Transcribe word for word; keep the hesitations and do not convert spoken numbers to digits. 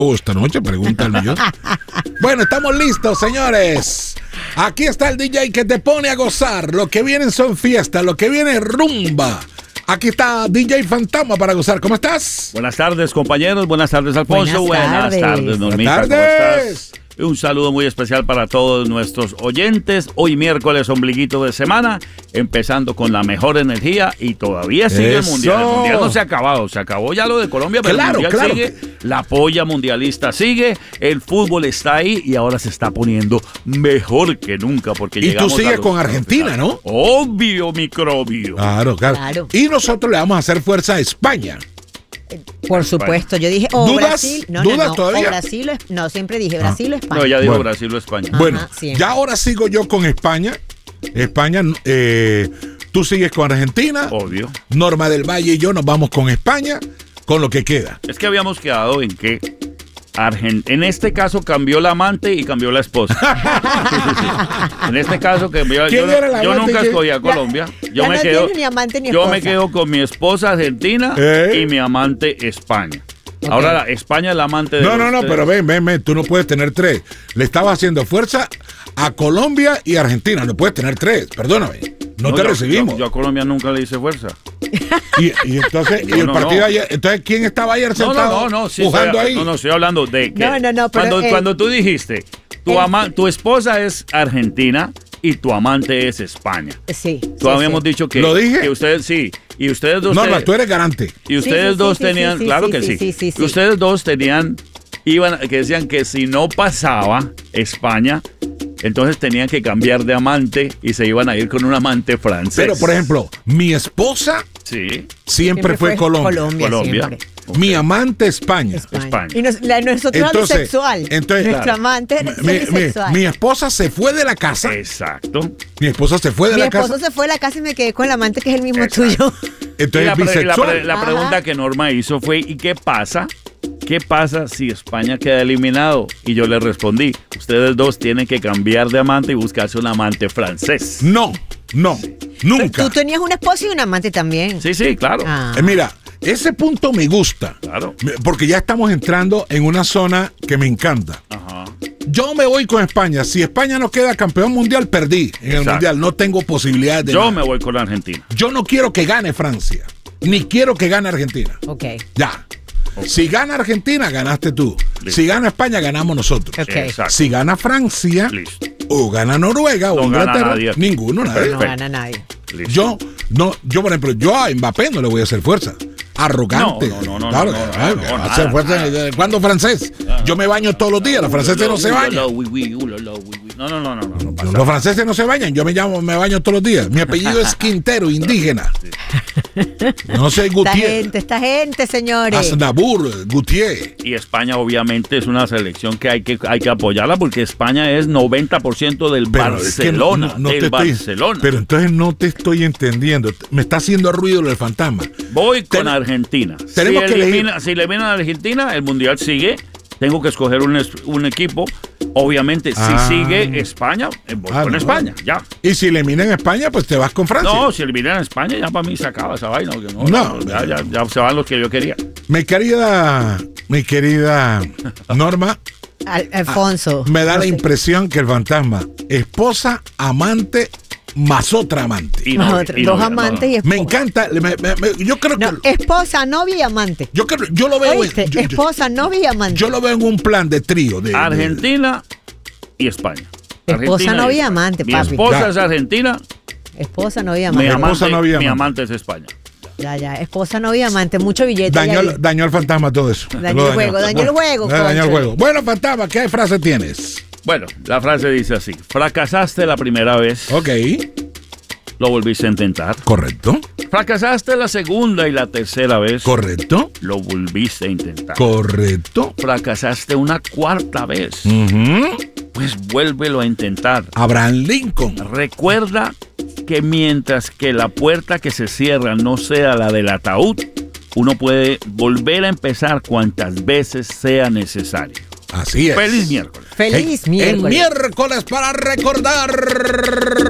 o esta noche, pregunta el millón. Bueno, estamos listos, señores. Aquí está el D J que te pone a gozar. Lo que vienen son fiestas, lo que viene es rumba. Aquí está D J Fantasma para gozar. ¿Cómo estás? Buenas tardes, compañeros. Buenas tardes, Alfonso. Buenas Buenas tardes, tardes, Normita. Buenas tardes. ¿Cómo estás? Un saludo muy especial para todos nuestros oyentes. Hoy miércoles, ombliguito de semana, empezando con la mejor energía y todavía sigue Eso. el Mundial. El Mundial no se ha acabado, se acabó ya lo de Colombia, pero Claro, el Mundial claro. sigue, la polla mundialista sigue, el fútbol está ahí y ahora se está poniendo mejor que nunca porque Y tú llegamos sigues a los- con Argentina, ¿no? Obvio, microbio. Claro, claro, Claro. Y nosotros le vamos a hacer fuerza a España. Por supuesto, yo dije o ¿Dudas? Brasil, no, ¿Dudas no, no, todavía? o Brasil, o es- no, siempre dije Brasil o España. No, ya digo Bueno. Brasil o España. Ajá, Bueno, siempre. ya ahora sigo yo con España. España, eh, tú sigues con Argentina. Obvio. Norma del Valle y yo nos vamos con España, con lo que queda. Es que habíamos quedado en que Argen- en este caso cambió la amante y cambió la esposa. Sí, sí, sí. En este caso cambió. ¿Quién Yo, era la yo amante nunca y quién? escogí a Colombia. Yo ya me no quedo. tiene ni amante ni Yo esposa. me quedo con mi esposa Argentina ¿Eh? y mi amante España. Ok. Ahora la- España es la amante de No, no, los no, tres. pero ven, ven, ven, tú no puedes tener tres. Le estabas haciendo fuerza a Colombia y Argentina. No puedes tener tres, perdóname. No, te yo- recibimos. Yo, yo a Colombia nunca le hice fuerza. Y, y entonces, y No, el no, partido no. ayer, entonces, ¿quién estaba ayer No, sentado no, no, no, sí, pujando estoy, ahí? no, no, estoy hablando de que No, no, no, pero cuando, el- cuando tú dijiste tu el- ama, tu esposa es Argentina y tu amante es España. Sí. Tú sí, habíamos sí. dicho que, ¿Lo dije? que ustedes sí, y ustedes dos Norma, te- tú eres garante. y ustedes Sí, sí, dos sí, tenían, sí, sí, claro sí, que sí, sí, sí, sí, y sí. ustedes dos tenían, iban, que decían que si no pasaba España, entonces tenían que cambiar de amante y se iban a ir con un amante francés. Pero, por ejemplo, mi esposa sí, siempre, Siempre fue Colombia. Colombia, Colombia. siempre. Ok. Mi amante España. España. España. Y nos, la, nosotros Entonces, bisexual. entonces, Nuestra claro. amante es Mi, mi- bisexual. mi esposa se fue de la casa. Exacto. Mi esposa se fue de Mi la esposo casa. se fue a la casa y me quedé con el amante que es el mismo Exacto. tuyo. Y Entonces la, es pre- la, bisexual. pre- la Ajá. pregunta que Norma hizo fue, ¿y qué pasa? ¿Qué pasa si España queda eliminado? Y yo le respondí, ustedes dos tienen que cambiar de amante y buscarse un amante francés. No, no, nunca. Tú tenías una esposa y un amante también. Sí, sí, claro. Ah. Eh, mira, ese punto me gusta. Claro. Porque ya estamos entrando en una zona que me encanta. Ajá. Yo me voy con España. Si España no queda campeón mundial, perdí en el Exacto. mundial. No tengo posibilidades de Yo nada. me voy con Argentina. Yo no quiero que gane Francia, ni quiero que gane Argentina. Ok. Ya. Si gana Argentina, ganaste tú. Listo. Si gana España, ganamos nosotros. Ok. Exacto. Si gana Francia, Listo. o gana Noruega, o No gana Inglaterra, nadie. ninguno, nadie. No gana nadie. Listo. Yo, no, yo, por ejemplo, yo a Mbappé no le voy a hacer fuerza. Arrogante. No, no, no, no, Claro, no, no, ay, no, no, hacer nada, fuerza. nada. ¿Cuándo francés? Yo me baño todos los días. Los franceses no se bañan. No, no, no, no, no, no pasa Los franceses no se bañan. Yo me llamo, me baño todos los días. Mi apellido es Quintero, indígena. No sé, Esta Gutiérrez. gente, esta gente, señores. Aznavour, Gutiérrez. Y España obviamente es una selección que hay que, hay que apoyarla porque España es noventa por ciento del Pero es que no- Barcelona. no- no del te estoy- Barcelona. Pero entonces no te estoy entendiendo. Me está haciendo ruido el fantasma. Voy con Ten- Argentina. tenemos si, que elegir- elimina, si eliminan a Argentina, el Mundial sigue. Tengo que escoger un, es- un equipo. Obviamente, Ah. si sigue España, eh, voy Ah, con no. España. Ya. Y si eliminan España, pues te vas con Francia. No, si eliminan a España, ya para mí se acaba esa vaina. que No, No. no, ya, ya, ya se van los que yo quería. Mi querida, mi querida Norma, Al- Alfonso. me da No la sé. impresión que el fantasma, esposa, amante, más otra amante. Y No, novia, otra- y dos novia, amantes no, y esposa. Me encanta, me- me- me- yo creo No, que esposa, novia y amante. yo creo, yo lo veo, ¿Oíste? en, yo, yo- Esposa, novia y amante. yo lo veo en un plan de trío de no. Argentina y España. Esposa, Argentina novia y España. amante, Mi papi. esposa Ya. es Argentina, Esposa, novia y mi amante. esposa, amante, novia, mi amante. amante es España. Ya, ya. Esposa, novia y amante. Mucho billete. dañó, ahí. dañó al fantasma todo eso. Dañó Lo el juego, dañó el juego, Dañó el concho. juego. Bueno, fantasma, ¿qué frase tienes? Bueno, la frase dice así: fracasaste la primera vez, Ok, lo volviste a intentar. correcto, Fracasaste la segunda y la tercera vez, correcto, lo volviste a intentar. correcto. Fracasaste una cuarta vez, Ujú. pues vuélvelo a intentar. Abraham Lincoln. Recuerda que mientras que la puerta que se cierra no sea la del ataúd, uno puede volver a empezar cuantas veces sea necesario. Así es. Feliz miércoles. Feliz En- miércoles. En miércoles para recordar.